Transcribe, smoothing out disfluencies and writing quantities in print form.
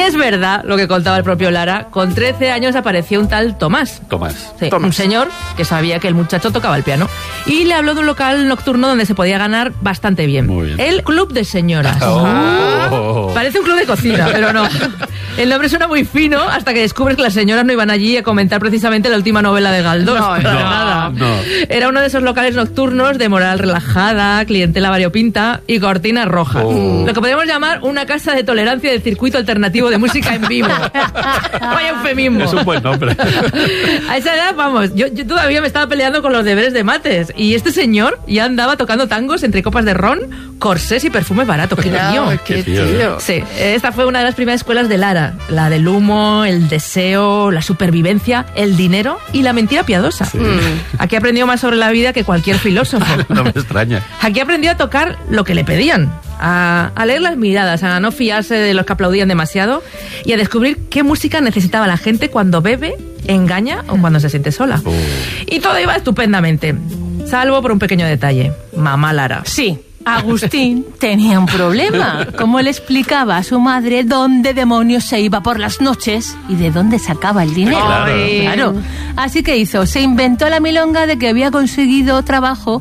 es verdad lo que contaba el propio Lara. Con 13 años apareció un tal Tomás. Sí, un señor que sabía que el muchacho tocaba el piano. Y le habló de un local nocturno donde se podía ganar bastante bien. Muy bien. El Club de Señoras. Parece un club de cocina, pero no. El nombre suena muy fino hasta que descubres que las señoras no iban allí a comentar precisamente la última novela de Galdós. Nada. Era uno de esos locales nocturnos de moral relajada, clientela variopinta y cortinas rojas. Lo que podríamos llamar una casa de tolerancia del circuito alternativo de música en vivo. Vaya eufemismo. Es un buen nombre. A esa edad, vamos, yo todavía me estaba peleando con los deberes de mates. Y este señor ya andaba tocando tangos entre copas de ron, corsés y perfumes baratos. ¡Qué tío! Sí, esta fue una de las primeras escuelas de Lara. La del humo, el deseo, la supervivencia, el dinero y la mentira piadosa. Sí. Aquí aprendió más sobre la vida que cualquier filósofo. No me extraña. Aquí aprendió a tocar lo que le pedían, a leer las miradas, a no fiarse de los que aplaudían demasiado y a descubrir qué música necesitaba la gente cuando bebe, engaña o cuando se siente sola. Y todo iba estupendamente, salvo por un pequeño detalle. Mamá Lara. Sí. Agustín tenía un problema. ¿Cómo le explicaba a su madre dónde demonios se iba por las noches y de dónde sacaba el dinero? Claro. Así que hizo, se inventó la milonga de que había conseguido trabajo